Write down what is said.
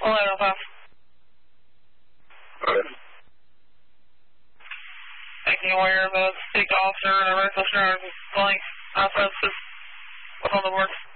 1105. Okay. Making aware of a state officer and a reckless driver blank. What's on the board?